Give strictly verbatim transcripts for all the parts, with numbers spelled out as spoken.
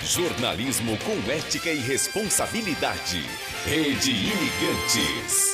Jornalismo com ética e responsabilidade. Rede Imigrantes.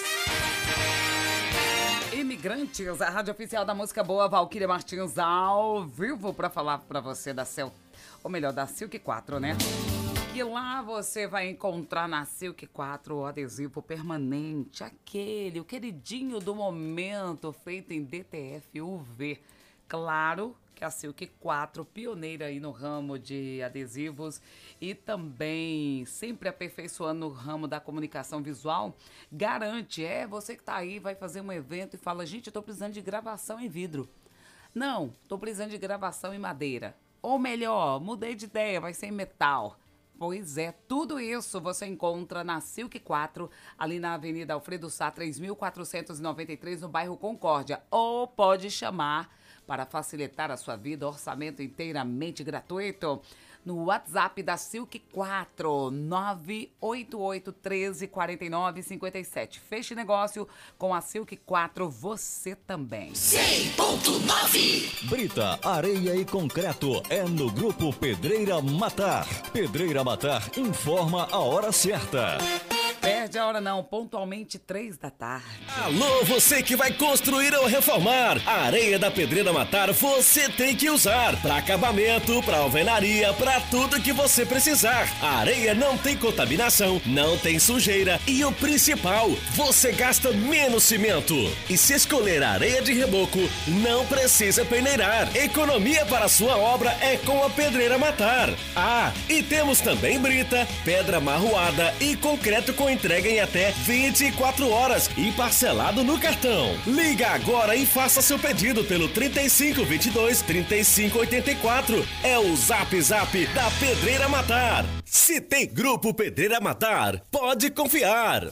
Imigrantes, a rádio oficial da música boa, Valquíria Martins ao vivo para falar para você da Cel, ou melhor, da Silk quatro, né? E lá você vai encontrar na Silk quatro o adesivo permanente, aquele, o queridinho do momento, feito em D T F U V. Claro que a Silk quatro, pioneira aí no ramo de adesivos e também sempre aperfeiçoando no ramo da comunicação visual, garante, é você que tá aí, vai fazer um evento e fala, gente, eu tô precisando de gravação em vidro. Não, tô precisando de gravação em madeira. Ou melhor, mudei de ideia, vai ser em metal. Pois é, tudo isso você encontra na Silk quatro, ali na Avenida Alfredo Sá, três mil quatrocentos e noventa e três, no bairro Concórdia. Ou pode chamar, para facilitar a sua vida, orçamento inteiramente gratuito, no WhatsApp da Silk quatro, nove oito oito, um três, quatro nove, cinco sete. Feche negócio com a Silk quatro, você também. cem ponto nove. Brita, areia e concreto é no Grupo Pedreira Matar. Pedreira Matar informa a hora certa. Perde a hora não, pontualmente três da tarde. Alô, você que vai construir ou reformar. A areia da Pedreira Matar você tem que usar. Para acabamento, para alvenaria, para tudo que você precisar. A areia não tem contaminação, não tem sujeira e o principal, você gasta menos cimento. E se escolher a areia de reboco, não precisa peneirar. Economia para a sua obra é com a Pedreira Matar. Ah, e temos também brita, pedra marroada e concreto com entrega em até vinte e quatro horas e parcelado no cartão. Liga agora e faça seu pedido pelo trinta e cinco, vinte e dois, trinta e cinco, oitenta e quatro. É o Zap Zap da Pedreira Matar. Se tem Grupo Pedreira Matar, pode confiar.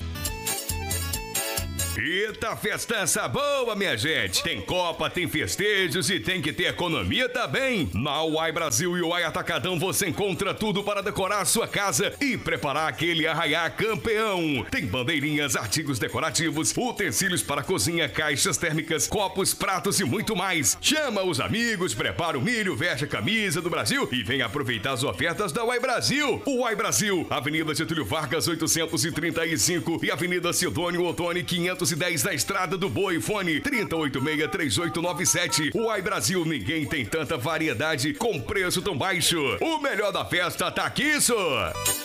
Eita festança boa, minha gente! Tem Copa, tem festejos e tem que ter economia também. Na Uai Brasil e Uai Atacadão você encontra tudo para decorar sua casa e preparar aquele arraiá campeão. Tem bandeirinhas, artigos decorativos, utensílios para cozinha, caixas térmicas, copos, pratos e muito mais. Chama os amigos, prepara o milho, veste a camisa do Brasil e vem aproveitar as ofertas da Uai Brasil. Uai Brasil, Avenida Getúlio Vargas oitocentos e trinta e cinco e Avenida Sidônio Ottoni quinhentos e dez na Estrada do Boi. Fone trinta e oito seis, três oito nove sete. Uai Brasil, ninguém tem tanta variedade com preço tão baixo. O melhor da festa tá aqui, isso!